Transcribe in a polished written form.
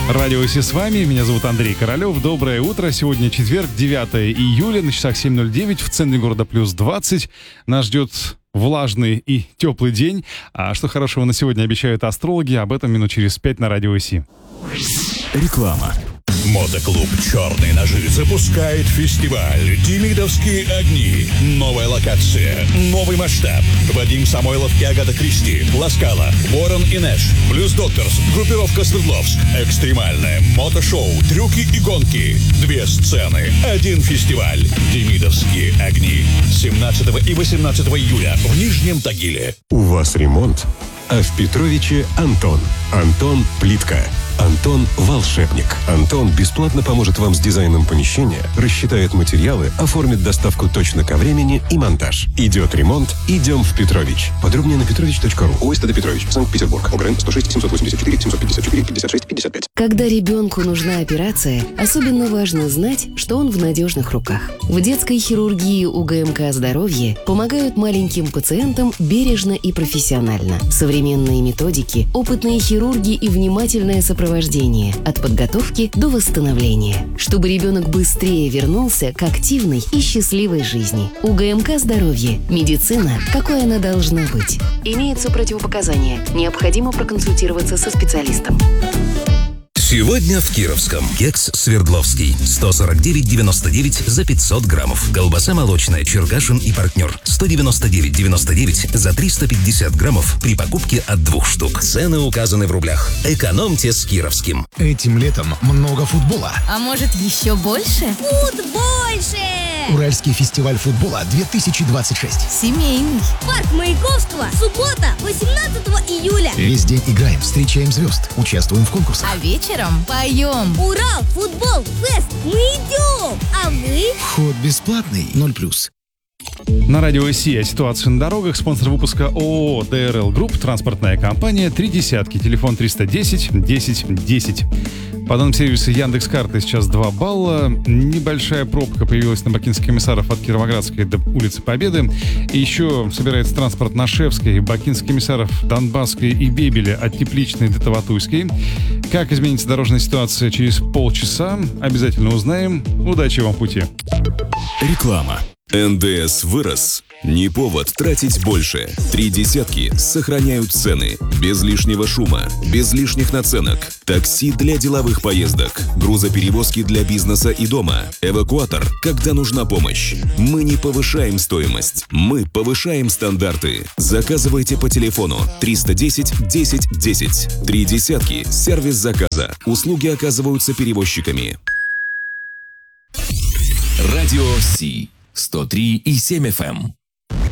Радио Си с вами, меня зовут Андрей Королёв. Доброе утро. Сегодня четверг, 9 июля, на часах 7:09, в центре города плюс 20. Нас ждет влажный и теплый день. А что хорошего на сегодня обещают астрологи, об этом минут через 5 на Радио Си. Реклама. Мотоклуб «Черные ножи» запускает фестиваль «Демидовские огни». Новая локация, новый масштаб. Вадим Самойлов и Агата Кристи, Ласкала, Ворон и Нэш, Блюз Докторс, группировка Свердловск. Экстремальное мотошоу, трюки и гонки. 2 сцены, 1 фестиваль. «Демидовские огни». 17 и 18 июля в Нижнем Тагиле. У вас ремонт, а в Петровиче Антон. Антон Плитка. Антон волшебник. Антон бесплатно поможет вам с дизайном помещения, рассчитает материалы, оформит доставку точно ко времени и монтаж. Идет ремонт, идем в Петрович. Подробнее на petrovich.ru. ОСТД Петрович, Санкт-Петербург. ОГРН 106 784 754 56 55. Когда ребенку нужна операция, особенно важно знать, что он в надежных руках. В детской хирургии УГМК «Здоровье» помогают маленьким пациентам бережно и профессионально. Современные методики, опытные хирурги и внимательное сопровождение от подготовки до восстановления, чтобы ребенок быстрее вернулся к активной и счастливой жизни. УГМК «Здоровье». Медицина, какой она должна быть. Имеются противопоказания. Необходимо проконсультироваться со специалистом. Сегодня в Кировском. Кекс Свердловский. 149,99 за 500 граммов. Колбаса молочная Черкашин и партнер. 199,99 за 350 граммов при покупке от 2 штук. Цены указаны в рублях. Экономьте с Кировским. Этим летом много футбола. А может, еще больше? Больше! Уральский фестиваль футбола 2026. Семейный. Парк Маяковского. Суббота, 18 июля. Весь день играем, встречаем звезд, участвуем в конкурсах. А вечером поем. Урал, футбол, фест. Мы идем. А вы? Вход бесплатный, 0+. На Радио Си о ситуации на дорогах. Спонсор выпуска ООО ДРЛ Групп, транспортная компания «Три десятки». Телефон 310 10 10. По данным сервиса Яндекс.Карты сейчас 2 балла. Небольшая пробка появилась на Бакинских комиссаров от Кировоградской до улицы Победы. И еще собирается транспорт на Шевской, Бакинских комиссаров, Донбасской и Бебеля от Тепличной до Таватуйской. Как изменится дорожная ситуация через полчаса, обязательно узнаем. Удачи вам в пути. Реклама. НДС вырос. Не повод тратить больше. Три десятки сохраняют цены. Без лишнего шума, без лишних наценок. Такси для деловых поездок. Грузоперевозки для бизнеса и дома. Эвакуатор, когда нужна помощь. Мы не повышаем стоимость. Мы повышаем стандарты. Заказывайте по телефону 310 10 10. Три десятки. Сервис заказа. Услуги оказываются перевозчиками. Радио Си. 103,7 FM.